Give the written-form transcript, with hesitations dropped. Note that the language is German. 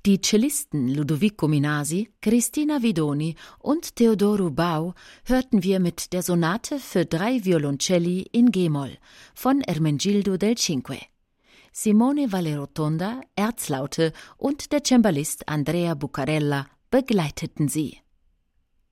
Die Cellisten Ludovico Minasi, Cristina Vidoni und Teodoro Bau hörten wir mit der Sonate für 3 Violoncelli in G-Moll von Ermenegildo del Cinque. Simone Valle-Rotonda, Erzlaute und der Cembalist Andrea Bucarella begleiteten sie.